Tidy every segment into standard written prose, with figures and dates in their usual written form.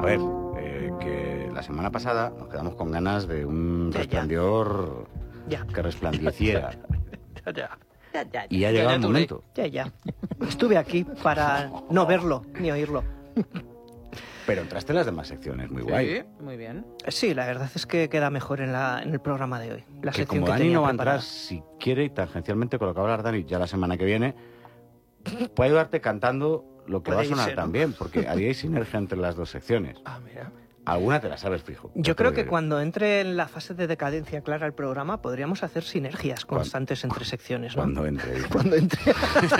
A ver, que la semana pasada nos quedamos con ganas de un resplandor que resplandeciera. Ya. Y ha llegado el momento. Ya. Estuve aquí para no verlo ni oírlo. Pero entraste en las demás secciones, muy guay. Sí, muy bien. Sí, la verdad es que queda mejor en el programa de hoy. La Que sección como que Dani tenía no va a preparada. entrar, si quiere, tangencialmente con lo que va a hablar Dani ya la semana que viene, puede ayudarte cantando lo que Puede va a sonar irse, ¿no? también, porque haríais sinergia entre las dos secciones. Ah, mira. Alguna te la sabes fijo. Yo creo que cuando entre en la fase de decadencia clara el programa, podríamos hacer sinergias constantes entre secciones, ¿no? Cuando entre. Cuando entre.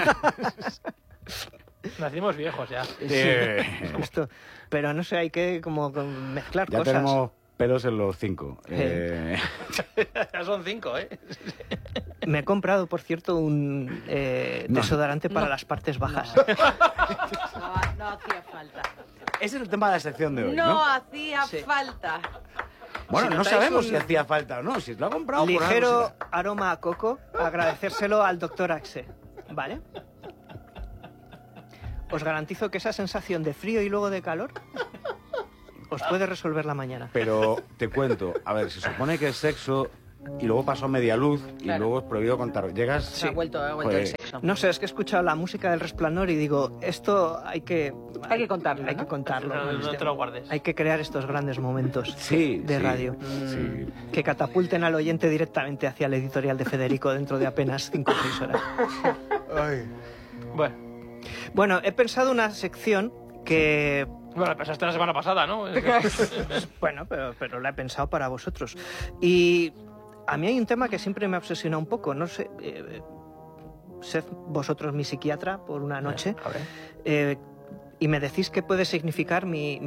Nacimos viejos ya. Justo. Pero no sé, hay que como mezclar Ya cosas. tenemos pelos en los 5. Ya son 5, ¿eh? Me he comprado, por cierto, un desodorante para las partes bajas. No hacía falta. Ese es el tema de la sección de hoy, ¿no? No hacía Sí. falta. Bueno, Si no notáis sabemos un si hacía falta o no. Si lo ha comprado por algo Ligero será. aroma a coco, agradecérselo al doctor Axe, ¿vale? Os garantizo que esa sensación de frío y luego de calor os puede resolver la mañana. Pero te cuento, a ver, se supone que es sexo y luego pasó media luz y Claro. luego es prohibido contar. Llegas... Se ha vuelto el Joder. sexo. No sé, es que he escuchado la música del Resplandor y digo, esto hay que contarlo, Hay ¿no? que contarlo. No te lo guardes. Hay que crear estos grandes momentos Sí, de sí, radio. Sí. Que catapulten al oyente directamente hacia el editorial de Federico dentro de apenas 5 o 6 horas. Bueno, Bueno, he pensado una sección que... la pensaste la semana pasada, ¿no? Bueno, pero la he pensado para vosotros. Y a mí hay un tema que siempre me ha obsesionado un poco. No sé, sed vosotros mi psiquiatra por una noche. A ver. Y me decís qué puede significar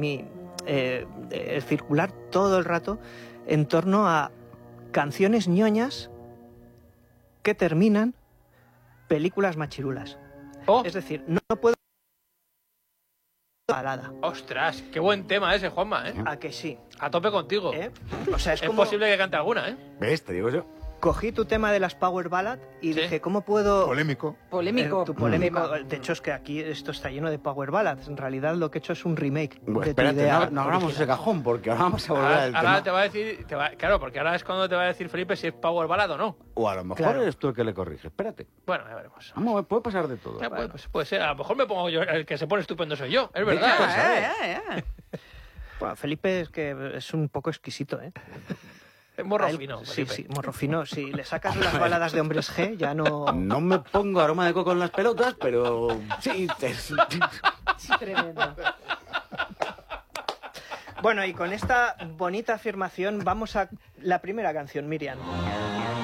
el circular todo el rato en torno a canciones ñoñas que terminan películas machirulas. Oh, Es decir, no puedo... balada. ostras, qué buen tema ese, Juanma, ¿eh? ¿A que sí? A tope contigo. ¿Eh? O sea, es Es como... posible que cante alguna, ¿eh? ¿Ves? Te digo yo. Cogí tu tema de las Power Ballad y Sí. dije, ¿cómo puedo...? Polémico. Polémico. Tu polémico. De hecho, es que aquí esto está lleno de Power Ballads. En realidad, lo que he hecho es un remake Bueno, de tu espérate, idea. no abramos ese cajón porque ahora vamos a volver al Ahora tema. te va a decir... Claro, porque ahora es cuando te va a decir Felipe si es Power Ballad o no. O a lo mejor Claro. eres tú el que le corrige. Espérate. Bueno, ya veremos. Vamos, puede pasar de todo. Bueno, pues puede ser. A lo mejor me pongo yo... El que se pone estupendo soy yo. Es verdad. Bueno, Felipe es que es un poco exquisito, ¿eh? Es morro A él- fino, Sí, Felipe. sí, morro fino. Si le sacas las baladas de hombres G, ya no... No me pongo aroma de coco en las pelotas, pero sí. Tremendo. Bueno, y con esta bonita afirmación vamos a la primera canción, Miriam.